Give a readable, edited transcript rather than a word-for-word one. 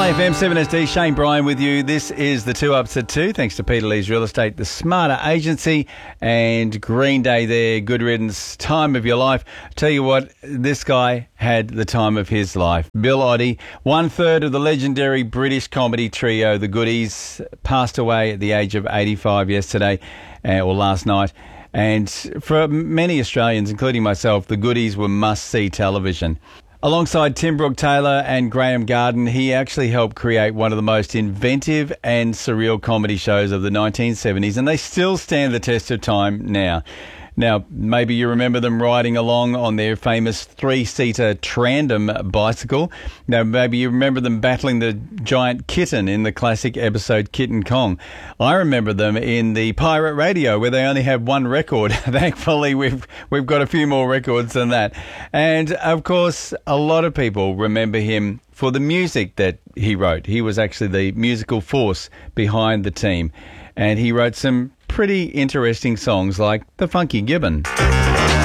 IFM 7SD, Shane Bryan with you. This is the 2 Ups at 2, thanks to Peter Lee's Real Estate, the Smarter Agency, and Green Day there, Good Riddance, time of your life. Tell you what, this guy had the time of his life. Bill Oddie, 1/3 of the legendary British comedy trio, The Goodies, passed away at the age of 85 yesterday, or last night. And for many Australians, including myself, The Goodies were must-see television. Alongside Tim Brooke-Taylor and Graham Garden, he actually helped create one of the most inventive and surreal comedy shows of the 1970s, and they still stand the test of time now. Now, maybe you remember them riding along on their famous 3-seater Trandom bicycle. Now, maybe you remember them battling the giant kitten in the classic episode Kitten Kong. I remember them in the Pirate Radio, where they only had one record. Thankfully, we've got a few more records than that. And, of course, a lot of people remember him for the music that he wrote. He was actually the musical force behind the team. And he wrote some pretty interesting songs like The Funky Gibbon.